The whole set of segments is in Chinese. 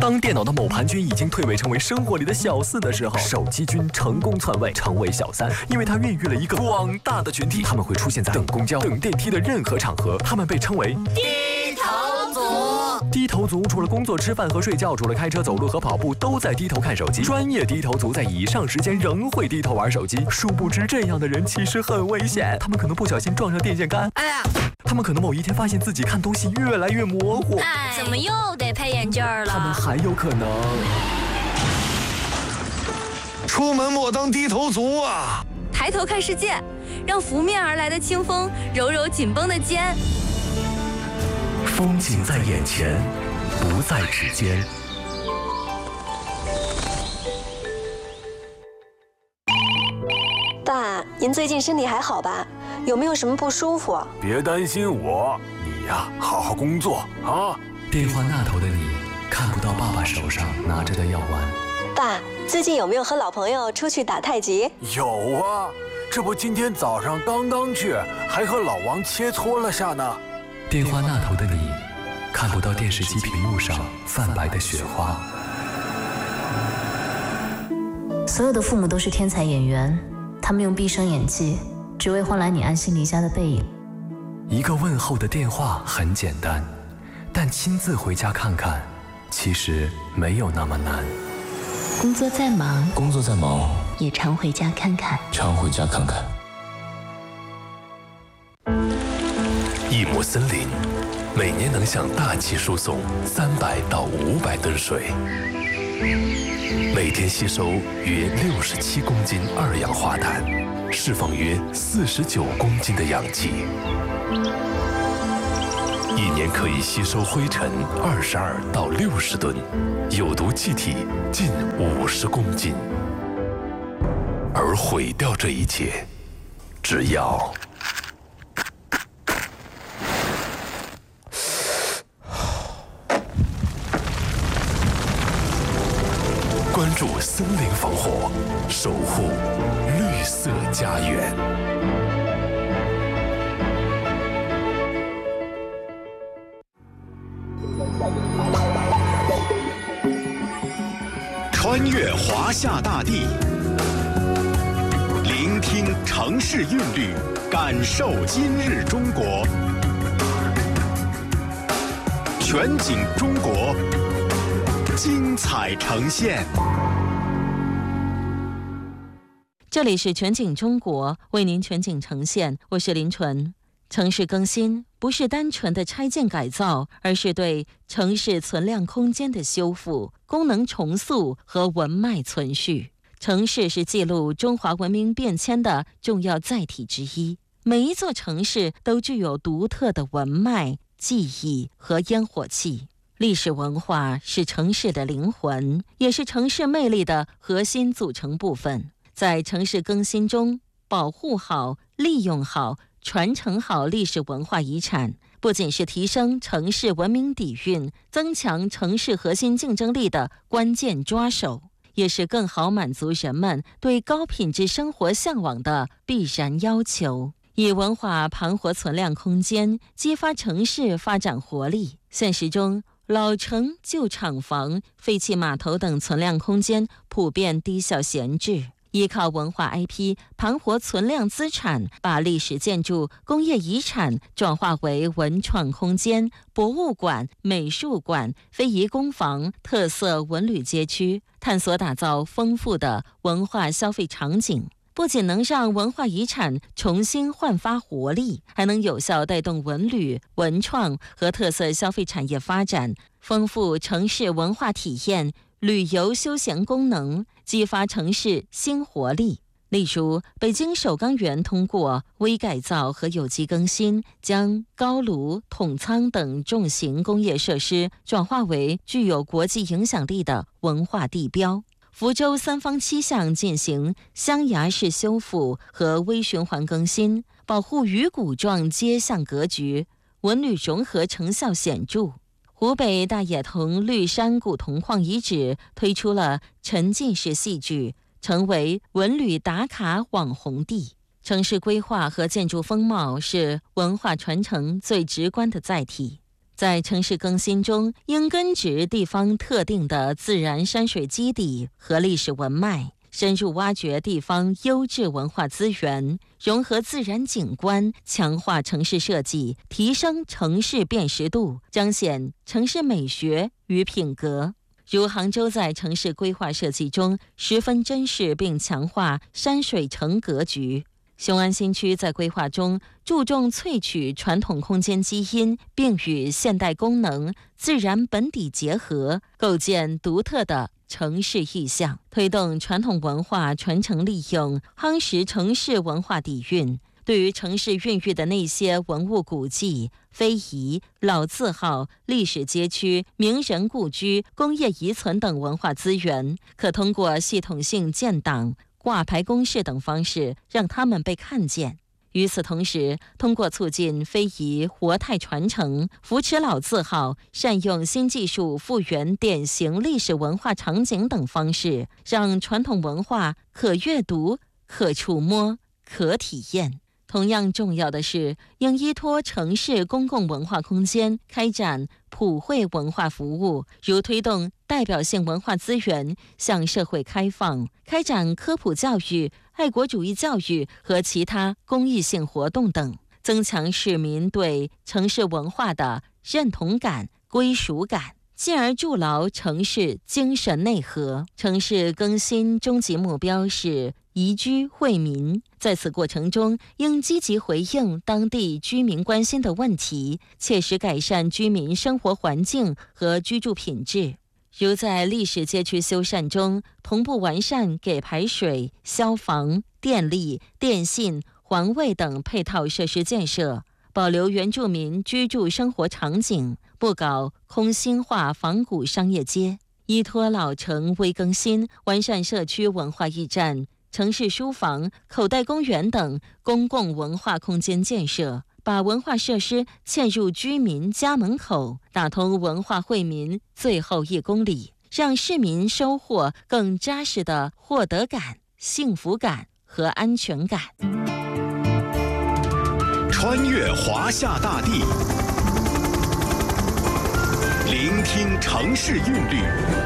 当电脑的某盘菌已经蜕围成为生活里的小四的时候，手机菌成功篡位，成为小三，因为它孕育了一个广大的群体，他们会出现在等公交、等电梯的任何场合，他们被称为低头族。 低头族除了工作、吃饭和睡觉，除了开车、走路和跑步，都在低头看手机。专业低头族在以上时间仍会低头玩手机，殊不知这样的人其实很危险，他们可能不小心撞上电线杆。 哎呀！ 他们可能某一天发现自己看东西越来越模糊。 哎，怎么又得配眼镜了？ 他们还有可能出门莫当低头族啊！ 抬头看世界，让拂面而来的清风揉揉紧绷的肩。 风景在眼前，不在指尖。 爸，您最近身体还好吧？有没有什么不舒服？ 别担心我，你呀，好好工作啊。 电话那头的你看不到爸爸手上拿着的药丸。 爸，最近有没有和老朋友出去打太极？ 有啊，这不今天早上刚去，还和老王切磋了下呢。 电话那头的你看不到电视机屏幕上泛白的雪花。 所有的父母都是天才演员，他们用毕生演技，只为换来你安心离家的背影。 一个问候的电话很简单，但亲自回家看看，其实没有那么难。 工作再忙，也常回家看看。 一亩森林每年能向大气输送300到500吨水，每天吸收约67公斤二氧化碳，释放约49公斤的氧气，一年可以吸收灰尘22到60吨，有毒气体近50公斤。而毁掉这一切，只要关注森林防火，守护绿色家园。 穿越华夏大地，聆听城市韵律，感受今日中国。全景中国，精彩呈现。 这里是全景中国，为您全景呈现，我是林纯。城市更新不是单纯的拆建改造，而是对城市存量空间的修复、功能重塑和文脉存续。城市是记录中华文明变迁的重要载体之一，每一座城市都具有独特的文脉、记忆和烟火气。历史文化是城市的灵魂，也是城市魅力的核心组成部分。在城市更新中，保护好、利用好、传承好历史文化遗产，不仅是提升城市文明底蕴、增强城市核心竞争力的关键抓手，也是更好满足人们对高品质生活向往的必然要求。以文化盘活存量空间，激发城市发展活力。现实中，老城、旧厂房、废弃码头等存量空间普遍低效闲置。依靠文化 IP 盘活存量资产，把历史建筑、工业遗产转化为文创空间、博物馆、美术馆、非遗工坊、特色文旅街区，探索打造丰富的文化消费场景。不仅能让文化遗产重新焕发活力，还能有效带动文旅、文创和特色消费产业发展，丰富城市文化体验、旅游休闲功能，激发城市新活力。例如，北京首钢园通过微改造和有机更新，将高炉、统仓等重型工业设施转化为具有国际影响力的文化地标。福州3坊7巷进行象牙式修复和微循环更新，保护鱼骨状街巷格局，文旅融合成效显著。湖北大冶桐绿山古铜矿遗址推出了沉浸式戏剧，成为文旅打卡网红地。城市规划和建筑风貌是文化传承最直观的载体。 在城市更新中，应根植地方特定的自然山水基底和历史文脉，深入挖掘地方优质文化资源，融合自然景观，强化城市设计，提升城市辨识度，彰显城市美学与品格。如杭州在城市规划设计中十分珍视并强化山水城格局。雄安新区在规划中注重萃取传统空间基因，并与现代功能、自然本底结合，构建独特的城市意象，推动传统文化传承利用，夯实城市文化底蕴。对于城市孕育的那些文物古迹、非遗、老字号、历史街区、名人故居、工业遗存等文化资源，可通过系统性建档、挂牌公示等方式让他们被看见。与此同时，通过促进非遗活态传承，扶持老字号，善用新技术复原典型历史文化场景等方式，让传统文化可阅读、可触摸、可体验。同样重要的是，应依托城市公共文化空间开展普惠文化服务，如推动代表性文化资源向社会开放，开展科普教育、爱国主义教育和其他公益性活动等，增强市民对城市文化的认同感、归属感，进而筑牢城市精神内核。城市更新终极目标是宜居惠民，在此过程中，应积极回应当地居民关心的问题，切实改善居民生活环境和居住品质。如在历史街区修缮中，同步完善给排水、消防、电力、电信、环卫等配套设施建设，保留原住民居住生活场景，不搞空心化仿古商业街，依托老城微更新，完善社区文化驿站、城市书房、口袋公园等公共文化空间建设，把文化设施嵌入居民家门口，打通文化惠民最后1公里，让市民收获更扎实的获得感、幸福感和安全感。 穿越华夏大地，聆听城市韵律，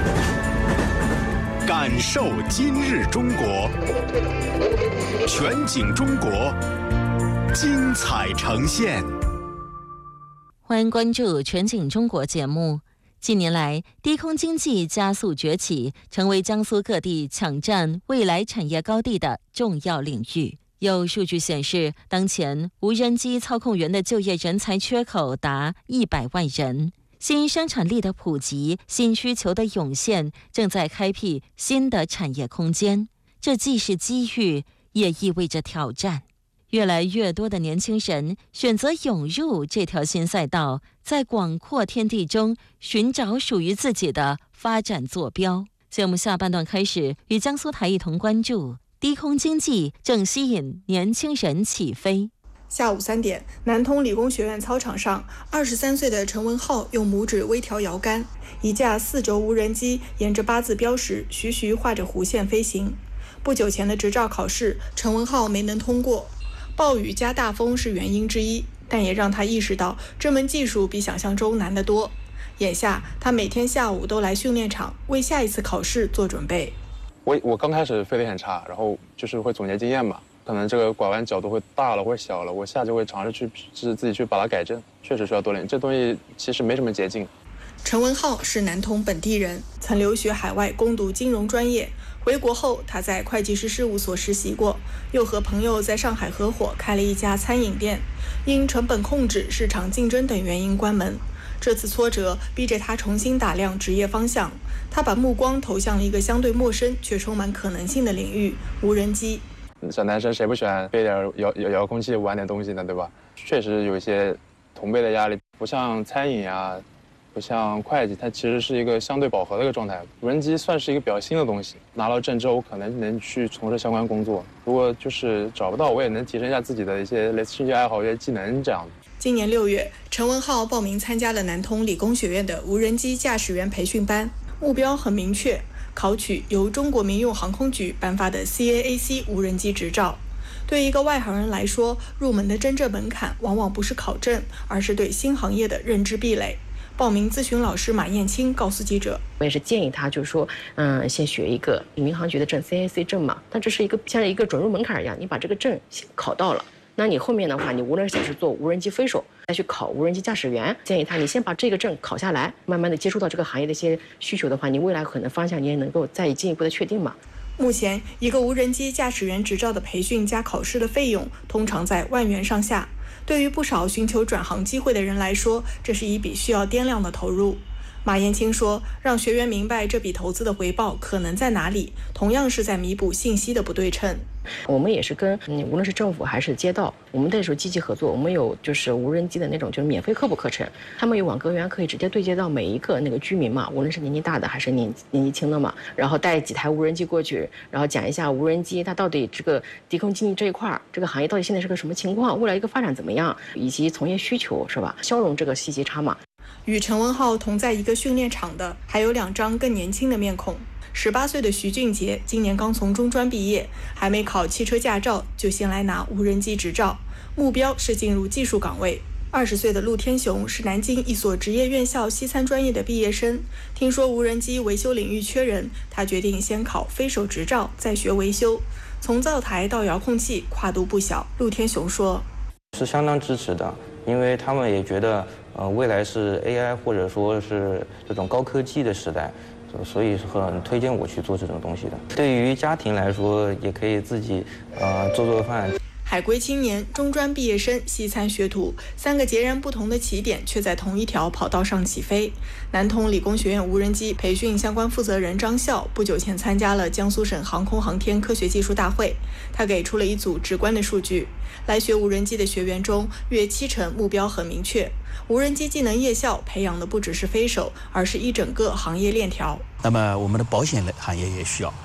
感受今日中国，全景中国，精彩呈现。 欢迎关注全景中国节目。近年来，低空经济加速崛起，成为江苏各地抢占未来产业高地的重要领域。有数据显示，当前无人机操控员的就业人才缺口达100万人。新生产力的普及、新需求的涌现，正在开辟新的产业空间。这既是机遇，也意味着挑战。越来越多的年轻人选择涌入这条新赛道，在广阔天地中寻找属于自己的发展坐标。节目下半段开始，与江苏台一同关注低空经济正吸引年轻人起飞。 下午3点，南通理工学院操场上，23岁的陈文浩用拇指微调摇杆，一架4轴无人机沿着8字标识徐徐画着弧线飞行。不久前的执照考试，陈文浩没能通过。暴雨加大风是原因之一，但也让他意识到这门技术比想象中难得多。眼下，他每天下午都来训练场为下一次考试做准备。 我刚开始飞得很差，然后就是会总结经验嘛，可能这个拐弯角度会大了或者小了，我下就会尝试去自己去把它改正，确实需要多练。这东西其实没什么捷径。 陈文浩是南通本地人，曾留学海外攻读金融专业。回国后，他在会计师事务所实习过，又和朋友在上海合伙开了一家餐饮店，因成本控制、市场竞争等原因关门。这次挫折逼着他重新打量职业方向，他把目光投向了一个相对陌生却充满可能性的领域——无人机。 小男生谁不喜欢飞点遥控器玩点东西呢，对吧？确实有一些同辈的压力，不像餐饮啊，不像会计，它其实是一个相对饱和的一个状态。无人机算是一个比较新的东西，拿到证之后，我可能能去从事相关工作。如果就是找不到，我也能提升一下自己的一些类似兴趣爱好、一些技能这样。 今年6月，陈文浩报名参加了南通理工学院的无人机驾驶员培训班，目标很明确，考取由中国民用航空局颁发的 CAAC 无人机执照。 对一个外行人来说，入门的真正门槛往往不是考证，而是对新行业的认知壁垒。报名咨询老师马艳青告诉记者， 我也是建议他，就是说，先学一个民航局的证 CAC 证嘛，但这是像一个准入门槛一样，你把这个证考到了，那你后面的话，你无论是做无人机飞手，再去考无人机驾驶员，建议他你先把这个证考下来，慢慢的接触到这个行业的一些需求的话，你未来可能方向你也能够再进一步的确定嘛。 目前，一个无人机驾驶员执照的培训加考试的费用通常在1万元上下。对于不少寻求转行机会的人来说，这是一笔需要掂量的投入。马艳青说，让学员明白这笔投资的回报可能在哪里，同样是在弥补信息的不对称。 我们也是跟无论是政府还是街道，我们那时候积极合作，我们有就是无人机的那种就是免费科普课程，他们有网格员可以直接对接到每一个那个居民嘛，无论是年纪大的还是年纪轻的嘛，然后带几台无人机过去，然后讲一下无人机它到底这个低空经济这一块，这个行业到底现在是个什么情况，未来一个发展怎么样，以及从业需求是吧，消融这个信息差嘛。 与陈文浩同在一个训练场的还有2张更年轻的面孔。18岁的徐俊杰今年刚从中专毕业，还没考汽车驾照就先来拿无人机执照，目标是进入技术岗位。20岁的陆天雄是南京一所职业院校西餐专业的毕业生，听说无人机维修领域缺人，他决定先考飞手执照，再学维修。从灶台到遥控器跨度不小，陆天雄说， 是相当支持的，因为他们也觉得未来是 AI 或者说是这种高科技的时代，所以是很推荐我去做这种东西的。对于家庭来说，也可以自己做做饭。 海归青年、中专毕业生、西餐学徒，3个截然不同的起点，却在同一条跑道上起飞。南通理工学院无人机培训相关负责人张笑不久前参加了江苏省航空航天科学技术大会，他给出了一组直观的数据：来学无人机的学员中，约70%目标很明确。无人机技能夜校培养的不只是飞手，而是一整个行业链条。 那么我们的保险行业也需要，